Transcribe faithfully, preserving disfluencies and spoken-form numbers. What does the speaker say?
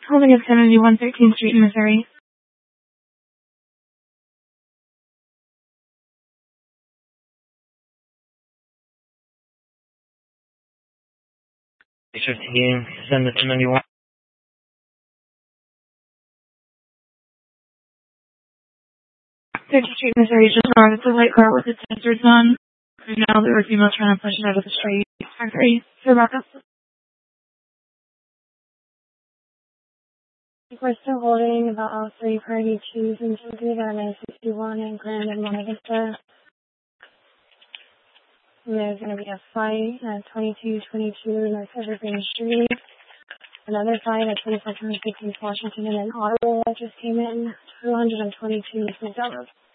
Holding at seventy-one thirteenth Street in Missouri. fifteen, send it to ninety-one. thirteenth Street, Missouri, just north of the white car with its hazards on. And now there were females trying to push it out of the street. Factory. So back up. We're still holding about all three party twos and Tuesday on nine sixty-one and Grand and Monte Vista. And there's going to be a fight at twenty-two twenty-two North Evergreen Street. Another fight at twenty-four twenty-six East Washington, and then Ottawa just came in. two twenty-two East Road.